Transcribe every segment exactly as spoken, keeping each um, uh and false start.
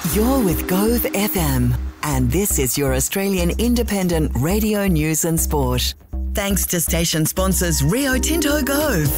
You're with Gove F M, and this is your Australian independent radio news and sport. Thanks to station sponsors Rio Tinto Gove.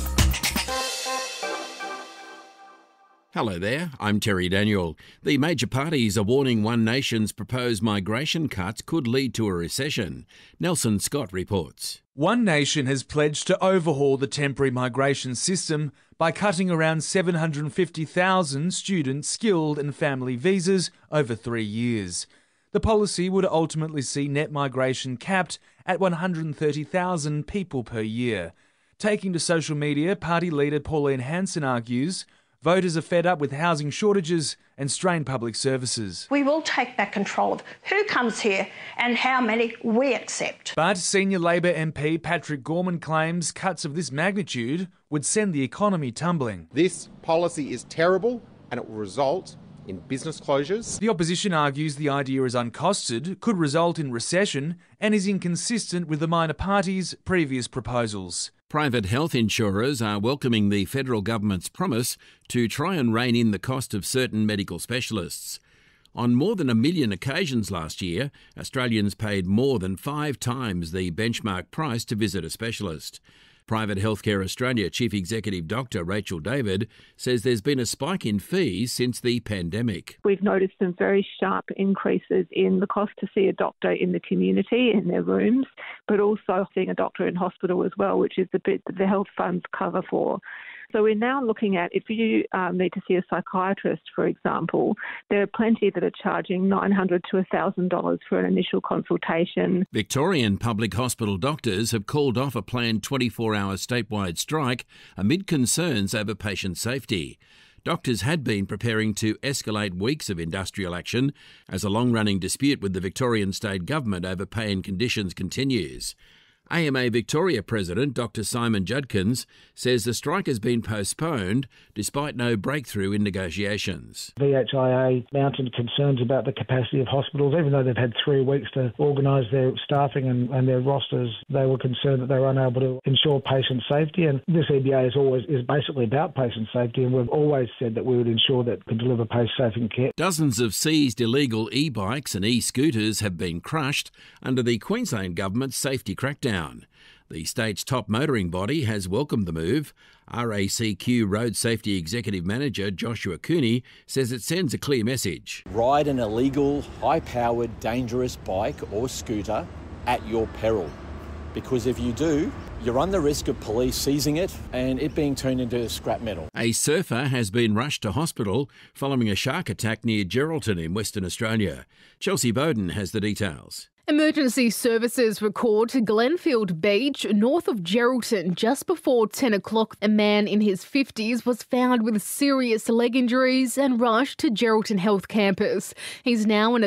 Hello there, I'm Terry Daniel. The major parties are warning One Nation's proposed migration cuts could lead to a recession. Nelson Scott reports. One Nation has pledged to overhaul the temporary migration system by cutting around seven hundred fifty thousand student, skilled and family visas over three years. The policy would ultimately see net migration capped at one hundred thirty thousand people per year. Taking to social media, party leader Pauline Hanson argues voters are fed up with housing shortages and strained public services. We will take back control of who comes here and how many we accept. But senior Labor M P Patrick Gorman claims cuts of this magnitude would send the economy tumbling. This policy is terrible and it will result in business closures. The opposition argues the idea is uncosted, could result in recession and is inconsistent with the minor parties' previous proposals. Private health insurers are welcoming the federal government's promise to try and rein in the cost of certain medical specialists. On more than a million occasions last year, Australians paid more than five times the benchmark price to visit a specialist. Private Healthcare Australia Chief Executive Doctor Rachel David says there's been a spike in fees since the pandemic. We've noticed some very sharp increases in the cost to see a doctor in the community, in their rooms, but also seeing a doctor in hospital as well, which is the bit that the health funds cover for. So we're now looking at, if you um, need to see a psychiatrist, for example, there are plenty that are charging nine hundred dollars to one thousand dollars for an initial consultation. Victorian public hospital doctors have called off a planned twenty-four hour statewide strike amid concerns over patient safety. Doctors had been preparing to escalate weeks of industrial action as a long-running dispute with the Victorian state government over pay and conditions continues. A M A Victoria President Doctor Simon Judkins says the strike has been postponed despite no breakthrough in negotiations. V H I A mounted concerns about the capacity of hospitals. Even though they've had three weeks to organise their staffing and, and their rosters, they were concerned that they were unable to ensure patient safety. And this E B A is always is basically about patient safety, and we've always said that we would ensure that we can deliver patient-safe care. Dozens of seized illegal e-bikes and e-scooters have been crushed under the Queensland Government's safety crackdown. The state's top motoring body has welcomed the move. R A C Q Road Safety Executive Manager Joshua Cooney says it sends a clear message. Ride an illegal, high-powered, dangerous bike or scooter at your peril. Because if you do, you run the risk of police seizing it and it being turned into scrap metal. A surfer has been rushed to hospital following a shark attack near Geraldton in Western Australia. Chelsea Bowden has the details. Emergency services record to Glenfield Beach, north of Geraldton, just before ten o'clock. A man in his fifties was found with serious leg injuries and rushed to Geraldton Health Campus. He's now in a